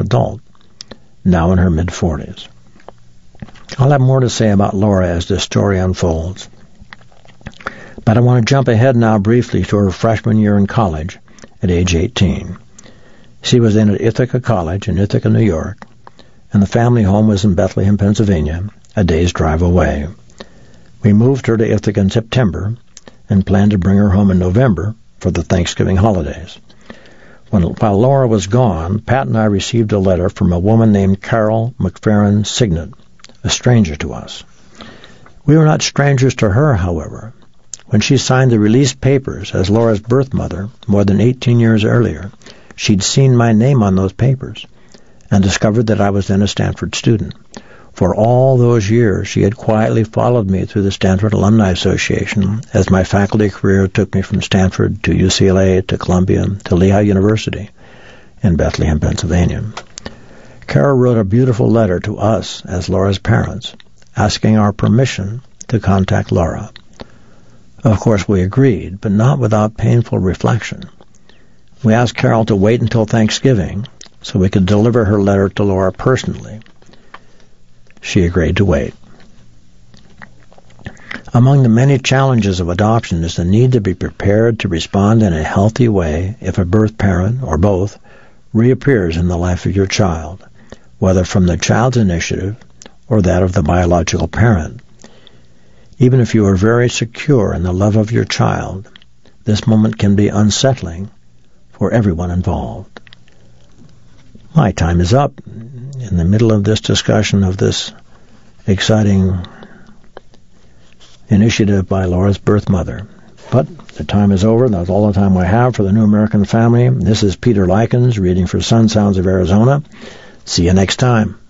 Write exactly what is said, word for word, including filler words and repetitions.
adult, now in her mid-forties. I'll have more to say about Laura as this story unfolds. But I want to jump ahead now briefly to her freshman year in college at age eighteen. She was in at Ithaca College in Ithaca, New York, and the family home was in Bethlehem, Pennsylvania, a day's drive away. We moved her to Ithaca in September and planned to bring her home in November for the Thanksgiving holidays. When, while Laura was gone, Pat and I received a letter from a woman named Carol McFerrin Signet, a stranger to us. We were not strangers to her, however. When she signed the release papers as Laura's birth mother more than eighteen years earlier, she'd seen my name on those papers and discovered that I was then a Stanford student. For all those years, she had quietly followed me through the Stanford Alumni Association as my faculty career took me from Stanford to U C L A to Columbia to Lehigh University in Bethlehem, Pennsylvania. Carol wrote a beautiful letter to us as Laura's parents, asking our permission to contact Laura. Of course, we agreed, but not without painful reflection. We asked Carol to wait until Thanksgiving so we could deliver her letter to Laura personally. She agreed to wait. Among the many challenges of adoption is the need to be prepared to respond in a healthy way if a birth parent, or both, reappears in the life of your child, whether from the child's initiative or that of the biological parent. Even if you are very secure in the love of your child, this moment can be unsettling for everyone involved. My time is up in the middle of this discussion of this exciting initiative by Laura's birth mother. But the time is over. That's all the time we have for the New American Family. This is Peter Likens reading for Sun Sounds of Arizona. See you next time.